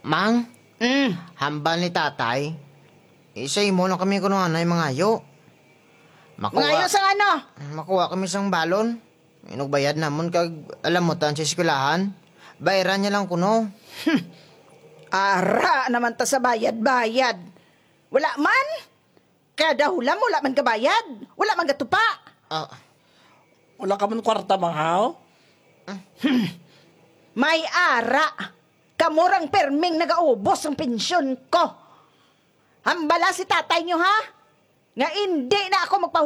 Mang, hambal ni tatay. Isay mo lang kami kuno anay mga ayo. Ngayon sa ano? Makuha kami sang balon. Inugbayad namon kag alam mo tan sa eskwelahan. Bayaran niya lang kuno. Ara naman ta sa bayad-bayad. Wala man. Kada hulam wala man kabayad. Wala man gatupa. Ah, Wala ka man kwarta, manghaw? May ara. Kamurang perming nagaubos ang pensyon ko. Hambala si tatay nyo ha? Nga hindi na ako